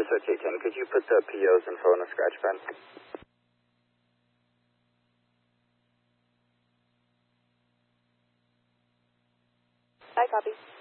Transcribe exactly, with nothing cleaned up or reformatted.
Office O T ten, could you put the P O's info on a scratch pad? I copy.